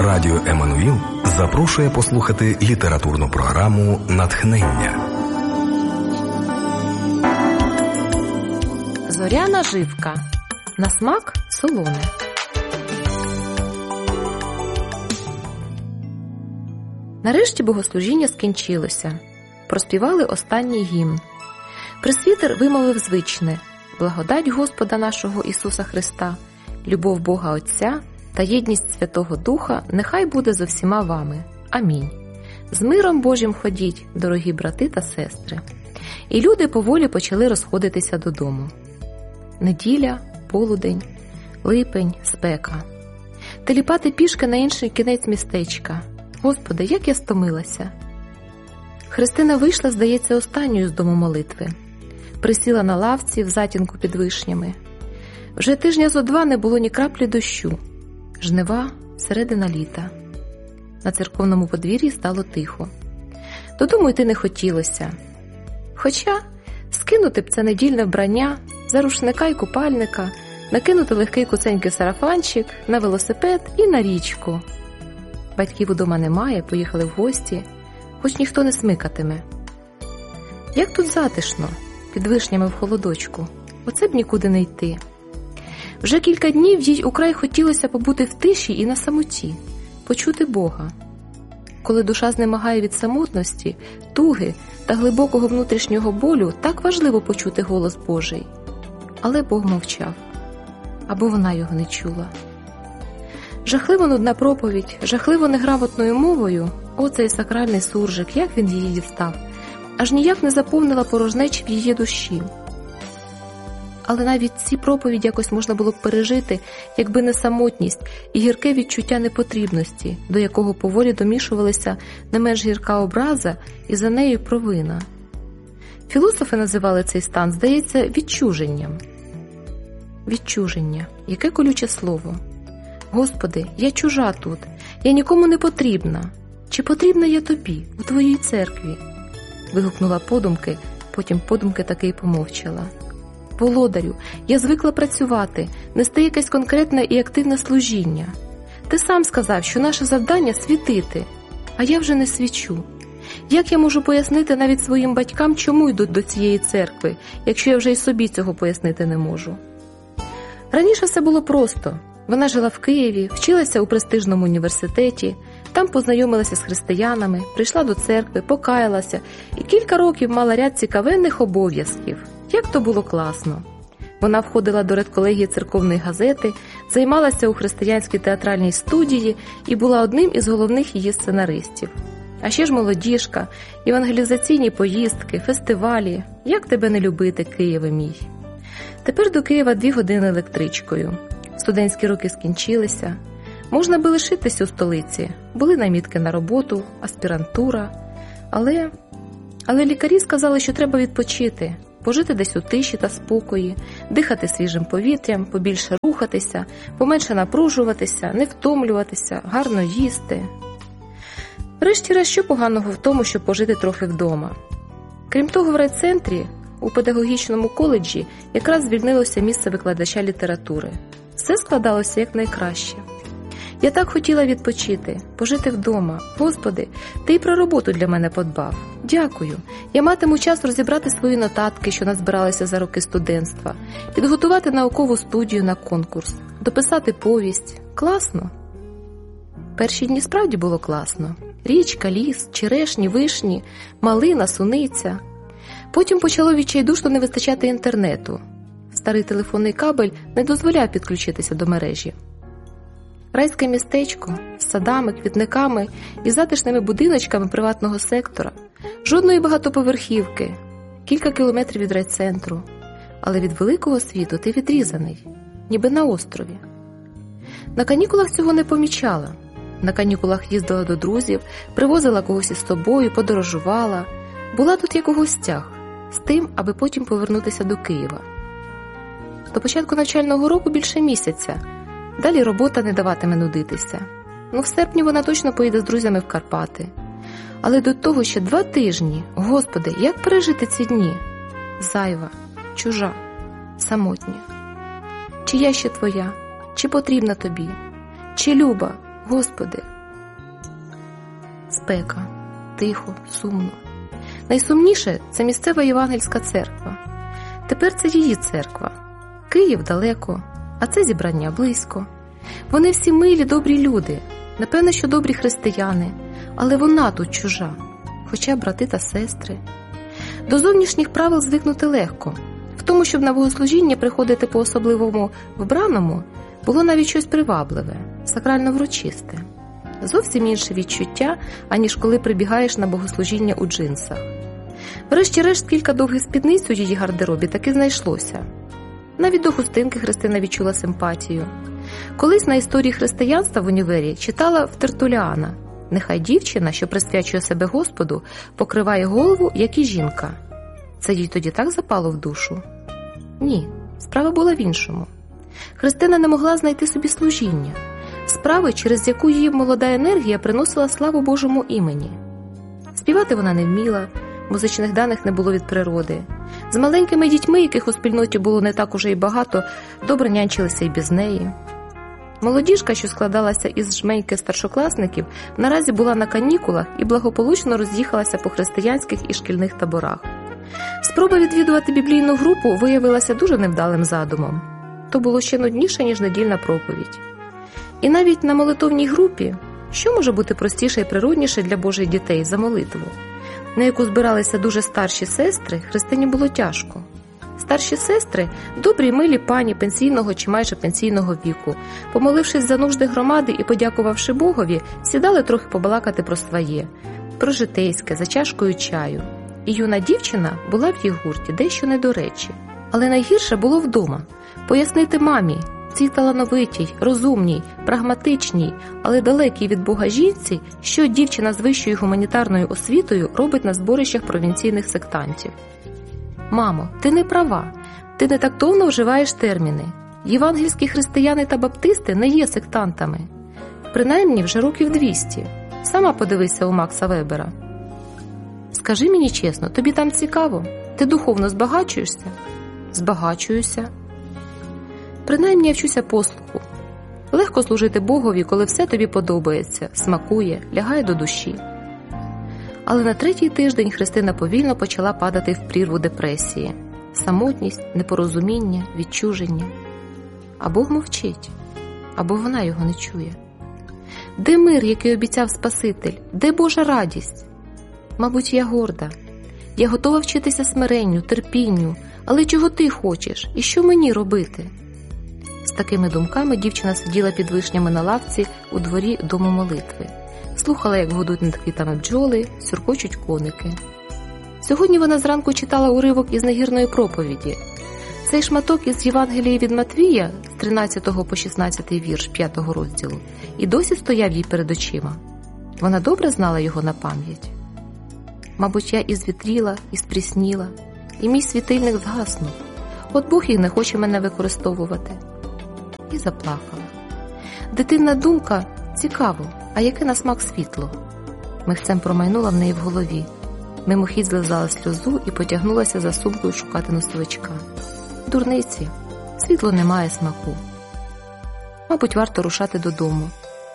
Радіо Еммануїл запрошує послухати літературну програму «Натхнення». Зоряна живка. На смак солоне. Нарешті богослужіння скінчилося. Проспівали останній гімн. Пресвітер вимовив звичне: «Благодать Господа нашого Ісуса Христа, любов Бога Отця та єдність Святого Духа нехай буде зо всіма вами. Амінь. З миром Божим ходіть, дорогі брати та сестри». І люди поволі почали розходитися додому. Неділя, полудень, липень, спека. Теліпати пішки на інший кінець містечка. Господи, як я стомилася. Христина вийшла, здається, останньою з дому молитви. Присіла на лавці в затінку під вишнями. Вже тижня зо два не було ні краплі дощу. Жнива, середина літа. На церковному подвір'ї стало тихо. Додому йти не хотілося. Хоча скинути б це недільне вбрання, за рушника й купальника, накинути легкий куценький сарафанчик, на велосипед і на річку. Батьків удома немає, поїхали в гості, хоч ніхто не смикатиме. Як тут затишно, під вишнями в холодочку, оце б нікуди не йти. Вже кілька днів їй украй хотілося побути в тиші і на самоті, почути Бога. Коли душа знемагає від самотності, туги та глибокого внутрішнього болю, так важливо почути голос Божий. Але Бог мовчав, або вона його не чула. Жахливо нудна проповідь, жахливо неграмотною мовою, оцей сакральний суржик, як він її дістав, аж ніяк не заповнила порожнечі в її душі. Але навіть ці проповіді якось можна було б пережити, якби не самотність і гірке відчуття непотрібності, до якого поволі домішувалися не менш гірка образа і за нею провина. Філософи називали цей стан, здається, відчуженням. Відчуження. Яке колюче слово. Господи, я чужа тут, я нікому не потрібна. Чи потрібна я тобі, у твоїй церкві? Вигукнула подумки, потім подумки таки й помовчала. Володарю, я звикла працювати, нести якесь конкретне і активне служіння. Ти сам сказав, що наше завдання – світити, а я вже не свічу. Як я можу пояснити навіть своїм батькам, чому йдуть до цієї церкви, якщо я вже й собі цього пояснити не можу? Раніше все було просто. Вона жила в Києві, вчилася у престижному університеті, там познайомилася з християнами, прийшла до церкви, покаялася і кілька років мала ряд цікавенних обов'язків. Як то було класно! Вона входила до редколегії церковної газети, займалася у християнській театральній студії і була одним із головних її сценаристів. А ще ж молодіжка, евангелізаційні поїздки, фестивалі. Як тебе не любити, Києве мій? Тепер до Києва 2 години електричкою. Студентські роки скінчилися. Можна би лишитися у столиці. Були намітки на роботу, аспірантура. Але лікарі сказали, що треба відпочити, пожити десь у тиші та спокої, дихати свіжим повітрям, побільше рухатися, поменше напружуватися, не втомлюватися, гарно їсти. Врешті-решт, що поганого в тому, щоб пожити трохи вдома? Крім того, в райцентрі, у педагогічному коледжі, якраз звільнилося місце викладача літератури. Все складалося якнайкраще. Я так хотіла відпочити, пожити вдома. Господи, ти й про роботу для мене подбав. Дякую. Я матиму час розібрати свої нотатки, що назбиралися за роки студентства, підготувати наукову студію на конкурс, дописати повість. Класно. Перші дні справді було класно. Річка, ліс, черешні, вишні, малина, суниця. Потім почало відчайдушно не вистачати інтернету. Старий телефонний кабель не дозволяв підключитися до мережі. Райське містечко з садами, квітниками і затишними будиночками приватного сектора. Жодної багатоповерхівки, кілька кілометрів від райцентру. Але від великого світу ти відрізаний, ніби на острові. На канікулах цього не помічала. На канікулах їздила до друзів, привозила когось із собою, подорожувала. Була тут як у гостях, з тим, аби потім повернутися до Києва. До початку навчального року більше місяця. Далі робота не даватиме нудитися. В серпні вона точно поїде з друзями в Карпати. Але до того ще 2 тижні. Господи, як пережити ці дні? Зайва, чужа, самотня. Чи я ще твоя? Чи потрібна тобі? Чи люба? Господи, Спека. Тихо, сумно. Найсумніше – це місцева євангельська церква. Тепер це її церква. Київ далеко, а це зібрання близько. Вони всі милі, добрі люди. Напевно, що добрі християни. Але вона тут чужа. Хоча брати та сестри. До зовнішніх правил звикнути легко. В тому, щоб на богослужіння приходити по-особливому вбраному, було навіть щось привабливе, сакрально-врочисте. Зовсім інше відчуття, аніж коли прибігаєш на богослужіння у джинсах. Врешті-решт, кілька довгих спідниць у її гардеробі таки знайшлося. Навіть до хустинки Христина відчула симпатію. Колись на історії християнства в універі читала в Тертуліана: «Нехай дівчина, що присвячує себе Господу, покриває голову, як і жінка». Це їй тоді так запало в душу? Ні, справа була в іншому. Христина не могла знайти собі служіння, справи, через яку її молода енергія приносила славу Божому імені. Співати вона не вміла, музичних даних не було від природи. З маленькими дітьми, яких у спільноті було не так уже й багато, добре нянчилися й без неї. Молодіжка, що складалася із жменьки старшокласників, наразі була на канікулах і благополучно роз'їхалася по християнських і шкільних таборах. Спроба відвідувати біблійну групу виявилася дуже невдалим задумом. То було ще нудніше, ніж недільна проповідь. І навіть на молитовній групі, що може бути простіше і природніше для Божих дітей за молитву, на яку збиралися дуже старші сестри, Христині було тяжко. Старші сестри – добрі й милі пані пенсійного чи майже пенсійного віку, помолившись за нужди громади і подякувавши Богові, сідали трохи побалакати про своє, про житейське, за чашкою чаю. І юна дівчина була в їх гурті дещо не до речі. Але найгірше було вдома – пояснити мамі, цій талановитій, розумній, прагматичній, але далекій від Бога жінці, що дівчина з вищою гуманітарною освітою робить на зборищах провінційних сектантів. «Мамо, ти не права, ти не тактовно вживаєш терміни. Євангельські християни та баптисти не є сектантами. Принаймні вже років 200. Сама подивися у Макса Вебера. Скажи мені чесно, тобі там цікаво? Ти духовно збагачуєшся?» «Збагачуюся. Принаймні я вчуся послуху. Легко служити Богові, коли все тобі подобається, смакує, лягає до душі». Але на 3-й тиждень Христина повільно почала падати в прірву депресії. Самотність, непорозуміння, відчуження. А Бог мовчить, або вона його не чує. Де мир, який обіцяв Спаситель? Де Божа радість? Мабуть, я горда. Я готова вчитися смиренню, терпінню. Але чого ти хочеш? І що мені робити? З такими думками дівчина сиділа під вишнями на лавці у дворі дому молитви. Слухала, як гудуть над квітами бджоли, сюркочуть коники. Сьогодні вона зранку читала уривок із нагірної проповіді. Цей шматок із Євангелії від Матвія, з 13 по 16 вірш 5 розділу, і досі стояв їй перед очима. Вона добре знала його на пам'ять. Мабуть, я і звітріла, і спрісніла, і мій світильник згаснув. От Бог і не хоче мене використовувати. І заплакала. Дитинна думка: цікаво, а яке на смак світло? Михцем промайнула в неї в голові. Мимохідь злизала сльозу і потягнулася за сумкою шукати носовичка. Дурниці, світло не має смаку. Мабуть, варто рушати додому.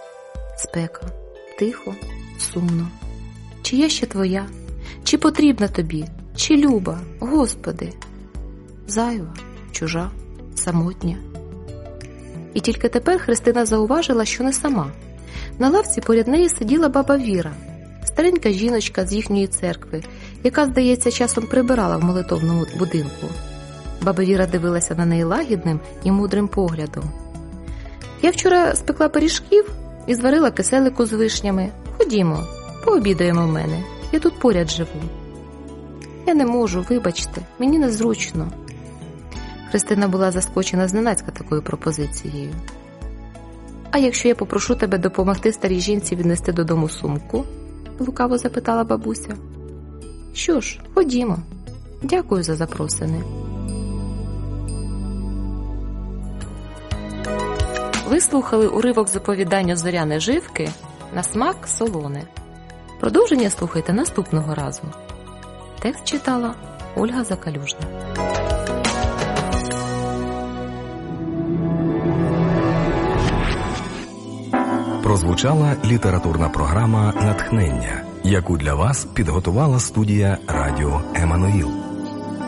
Спека, тихо, сумно. Чи я ще твоя? Чи потрібна тобі? Чи люба? Господи! Зайва, чужа, самотня. І тільки тепер Христина зауважила, що не сама. На лавці поряд неї сиділа баба Віра, старенька жіночка з їхньої церкви, яка, здається, часом прибирала в молитовному будинку. Баба Віра дивилася на неї лагідним і мудрим поглядом. «Я вчора спекла пиріжків і зварила киселику з вишнями. Ходімо, пообідаємо в мене, я тут поряд живу». «Я не можу, вибачте, мені незручно». Христина була заскочена зненацька такою пропозицією. «А якщо я попрошу тебе допомогти старій жінці віднести додому сумку?» – лукаво запитала бабуся. «Що ж, ходімо. Дякую за запросини». Ви слухали уривок з оповідання Зоряни Живки «На смак солоне». Продовження слухайте наступного разу. Текст читала Ольга Закалюжна. Прозвучала літературна програма «Натхнення», яку для вас підготувала студія «Радіо Еммануїл».